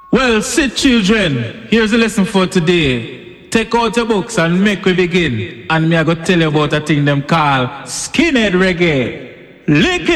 Well, sit children, here's the lesson for today. Take out your books and make we begin. And me I go tell you about a thing them call skinhead reggae. Lick it!